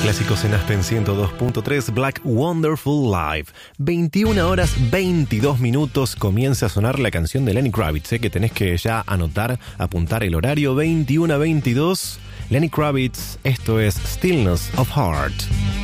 Clásicos en Aspen 102.3, Black Wonderful Live. 21 horas 22 minutos comienza a sonar la canción de Lenny Kravitz, que tenés que ya anotar, apuntar el horario 21 a 22. Lenny Kravitz, esto es Stillness of Heart.